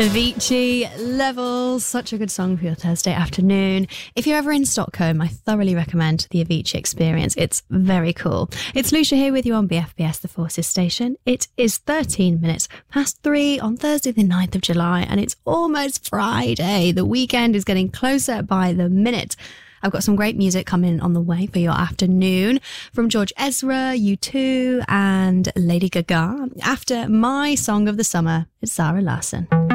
Avicii, Levels, such a good song for your Thursday afternoon. If you're ever in Stockholm, I thoroughly recommend the Avicii experience. It's very cool. It's Lucia here with you on BFBS, the Forces station. It is 13 minutes past 3 on Thursday the 9th of July, and it's almost Friday. The weekend is getting closer by the minute. I've got some great music coming on the way for your afternoon from George Ezra, U2 and Lady Gaga. After my song of the summer, it's Zara Larsson.